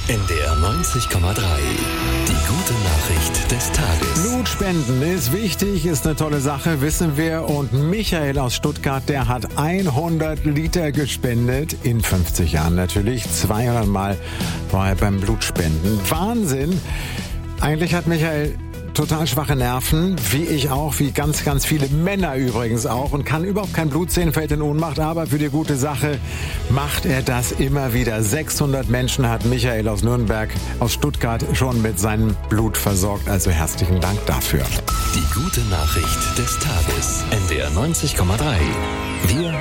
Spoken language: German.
NDR 90,3. Die gute Nachricht des Tages. Blutspenden ist wichtig, ist eine tolle Sache, wissen wir. Und Michael aus Stuttgart, der hat 100 Liter gespendet. In 50 Jahren natürlich. 200 Mal war er beim Blutspenden. Wahnsinn! Eigentlich hat Michael total schwache Nerven, wie ich auch, wie ganz, ganz viele Männer übrigens auch, und kann überhaupt kein Blut sehen, fällt in Ohnmacht, aber für die gute Sache macht er das immer wieder. 600 Menschen hat Michael aus Nürnberg, aus Stuttgart schon mit seinem Blut versorgt, also herzlichen Dank dafür. Die gute Nachricht des Tages. NDR 90,3. Wir